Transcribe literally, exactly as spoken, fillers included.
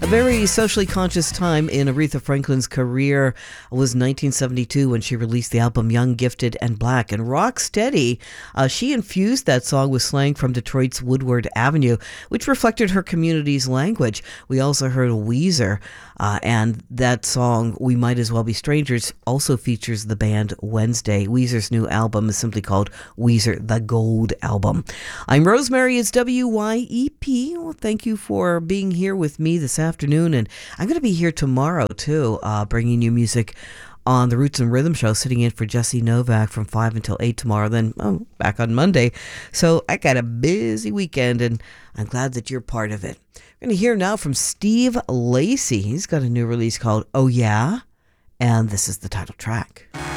A very socially conscious time in Aretha Franklin's career was nineteen seventy-two when she released the album Young, Gifted, and Black. And Rocksteady, uh, she infused that song with slang from Detroit's Woodward Avenue, which reflected her community's language. We also heard Weezer, uh, and that song, We Might As Well Be Strangers, also features the band Wednesday. Weezer's new album is simply called Weezer The Gold Album. I'm Rosemary, it's W Y E P. Well, thank you for being here with me this afternoon, and I'm going to be here tomorrow too, uh, bringing you music on the Roots and Rhythm Show, sitting in for Jesse Novak from five until eight tomorrow, then oh, back on Monday. So I got a busy weekend, and I'm glad that you're part of it. We're going to hear now from Steve Lacy. He's got a new release called Oh Yeah, and this is the title track.